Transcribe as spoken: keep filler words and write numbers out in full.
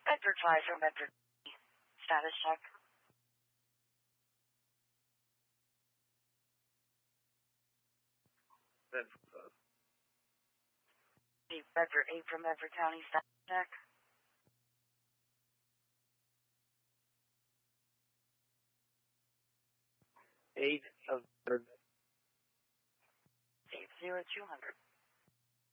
Bedford five from Bedford. Status check. Bedford five. Bedford eight from Bedford County. Status check. Eight of Bedford. eight zero two hundred.